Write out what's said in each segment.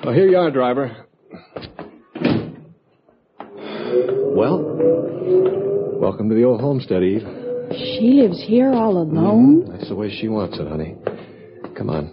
Well, here you are, driver. Well, welcome to the old homestead, Eve. She lives here all alone? That's the way she wants it, honey. Come on.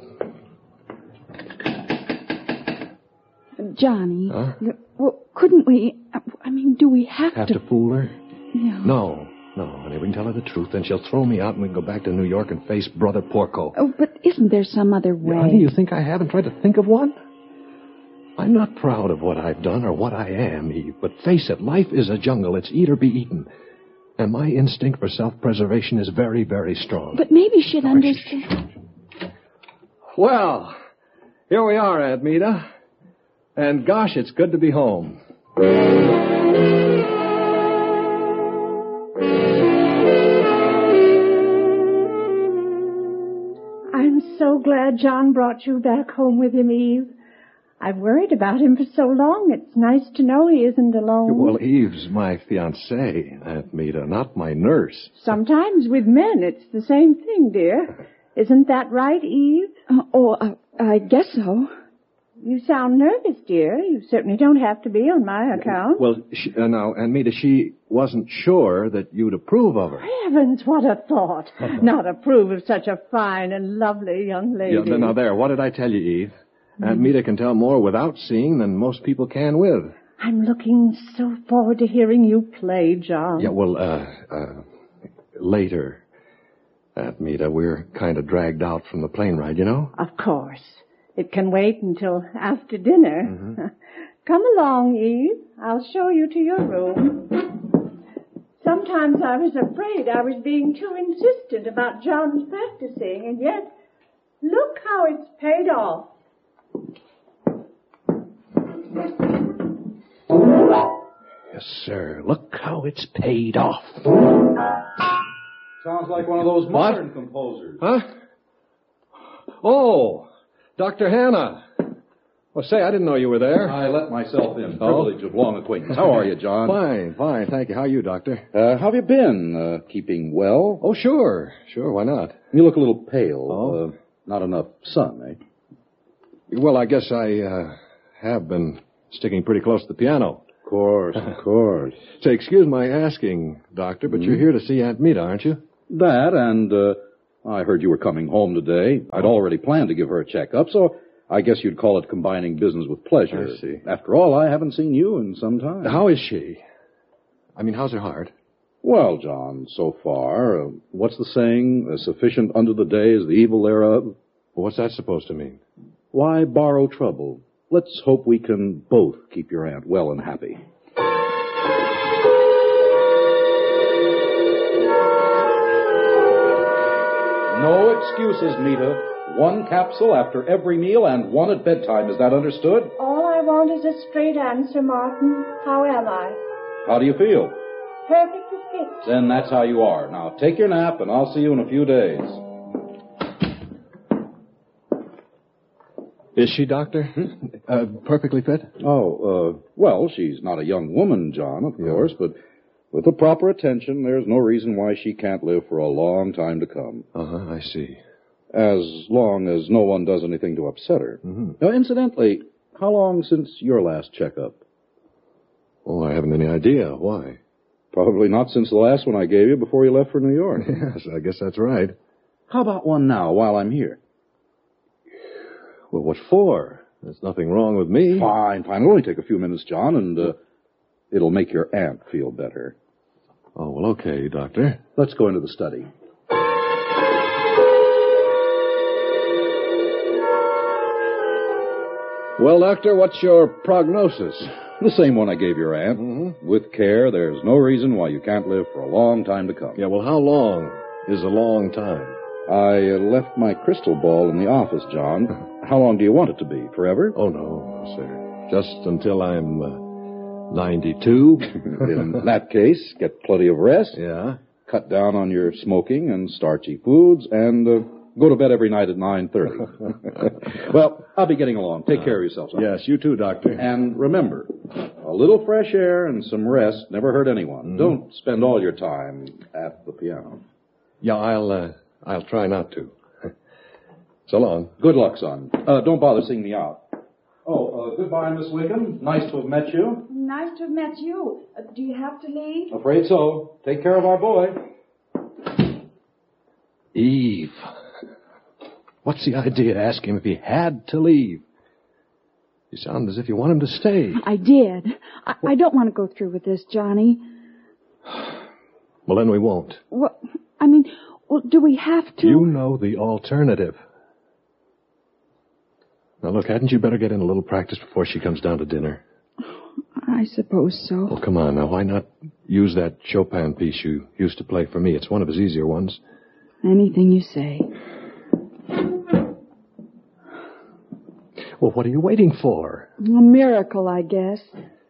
Johnny. Huh? Well, couldn't we... do we have to fool her? No. No, honey, we can tell her the truth, then she'll throw me out and we can go back to New York and face Brother Porco. Oh, but isn't there some other way? Honey, you think I haven't tried to think of one? I'm not proud of what I've done or what I am, Eve, but face it, life is a jungle. It's eat or be eaten. And my instinct for self-preservation is very, very strong. But maybe she'd understand. Well, here we are, Aunt Meta. And gosh, it's good to be home. I'm so glad John brought you back home with him, Eve. I've worried about him for so long. It's nice to know he isn't alone. Well, Eve's my fiancée, Aunt Meta, not my nurse. Sometimes with men, it's the same thing, dear. Isn't that right, Eve? I guess so. You sound nervous, dear. You certainly don't have to be on my account. Well, now, Aunt Meta, she wasn't sure that you'd approve of her. Heavens, what a thought. Not approve of such a fine and lovely young lady. Yeah, now, there, what did I tell you, Eve? Aunt Meta can tell more without seeing than most people can with. I'm looking so forward to hearing you play, John. Yeah, well, later, Aunt Meta, we're kind of dragged out from the plane ride, you know? Of course. It can wait until after dinner. Mm-hmm. Come along, Eve. I'll show you to your room. Sometimes I was afraid I was being too insistent about John's practicing, and yet, look how it's paid off. Yes, sir. Look how it's paid off. Sounds like one of those modern composers. Huh? Oh, Dr. Hanna. Well, say, I didn't know you were there. I let myself in. Privilege of long acquaintance. How are you, John? Fine. Thank you. How are you, Doctor? How have you been? Keeping well? Oh, sure. Why not? You look a little pale. Oh? Not enough sun, eh? Well, I guess I have been sticking pretty close to the piano. Of course. Say, excuse my asking, Doctor, but you're here to see Aunt Meta, aren't you? That, and I heard you were coming home today. I'd already planned to give her a checkup, so I guess you'd call it combining business with pleasure. I see. After all, I haven't seen you in some time. How is she? How's her heart? Well, John, so far, what's the saying? Sufficient unto the day is the evil thereof. What's that supposed to mean? Why borrow trouble? Let's hope we can both keep your aunt well and happy. No excuses, Meta. One capsule after every meal and one at bedtime. Is that understood? All I want is a straight answer, Martin. How am I? How do you feel? Perfectly fit. Then that's how you are. Now, take your nap, and I'll see you in a few days. Is she, Doctor? Perfectly fit? Well, she's not a young woman, John, of course, but with the proper attention, there's no reason why she can't live for a long time to come. I see. As long as no one does anything to upset her. Mm-hmm. Now, incidentally, how long since your last checkup? Oh, I haven't any idea. Why? Probably not since the last one I gave you before you left for New York. Yes, I guess that's right. How about one now, while I'm here? Well, what for? There's nothing wrong with me. Fine. It'll only take a few minutes, John, and it'll make your aunt feel better. Oh, well, okay, Doctor. Let's go into the study. Well, Doctor, what's your prognosis? The same one I gave your aunt. Mm-hmm. With care, there's no reason why you can't live for a long time to come. Yeah, well, how long is a long time? I left my crystal ball in the office, John. How long do you want it to be? Forever? Oh, no, sir. Just until I'm 92. In that case, get plenty of rest. Yeah. Cut down on your smoking and starchy foods, and go to bed every night at 9:30. Well, I'll be getting along. Take care of yourself, son. Yes, you too, Doctor. And remember, a little fresh air and some rest never hurt anyone. Mm-hmm. Don't spend all your time at the piano. Yeah, I'll try not to. So long. Good luck, son. Don't bother seeing me out. Goodbye, Miss Wickham. Nice to have met you. Nice to have met you. Do you have to leave? Afraid so. Take care of our boy. Eve. What's the idea? Ask him if he had to leave. You sound as if you want him to stay. I did. I don't want to go through with this, Johnny. Well, then we won't. Well, do we have to? You know the alternative. Now, look, hadn't you better get in a little practice before she comes down to dinner? I suppose so. Well, come on now. Why not use that Chopin piece you used to play for me? It's one of his easier ones. Anything you say. Well, what are you waiting for? A miracle, I guess.